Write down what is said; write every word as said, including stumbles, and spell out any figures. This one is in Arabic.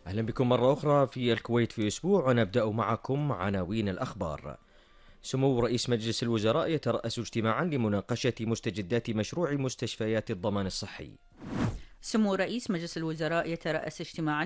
أهلا بكم مرة أخرى في الكويت في أسبوع، ونبدأ معكم عناوين الأخبار. سمو رئيس مجلس الوزراء يترأس اجتماعا لمناقشة مستجدات مشروع مستشفيات الضمان الصحي. سمو رئيس مجلس الوزراء يترأس اجتماعا